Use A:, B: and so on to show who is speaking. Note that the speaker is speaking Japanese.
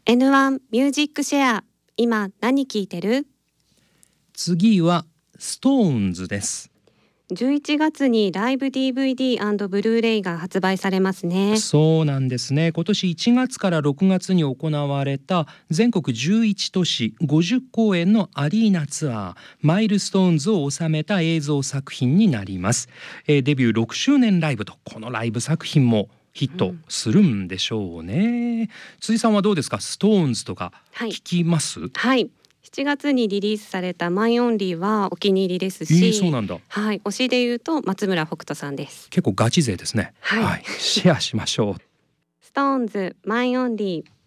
A: N1 ミュージックシェア、今何聴いてる？
B: 次はストーンズです。
A: 11月にライブ DVD& ブルーレイが発売されますね。
B: そうなんですね。今年1月から6月に行われた全国11都市50公演のアリーナツアー、マイルストーンズを収めた映像作品になります。デビュー6周年ライブと、このライブ作品もヒットするんでしょうね。辻さんはどうですか？ストーンズとか聞きます？
A: はい、7月にリリースされたマイオンリーはお気に入りですし、
B: そうなんだ。
A: はい、推しで言うと松村北斗さんです。
B: 結構ガチ勢ですね。
A: はい、
B: シェアしましょう。
A: ストーンズマイオンリー。